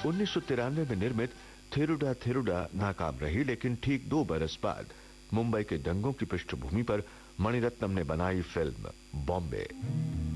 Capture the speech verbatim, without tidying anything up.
उन्नीस सौ तिरानवे में निर्मित थिरुडा थिरुडा नाकाम रही, लेकिन ठीक दो बरस बाद मुंबई के दंगों की पृष्ठभूमि पर मणिरत्नम ने बनाई फिल्म बॉम्बे।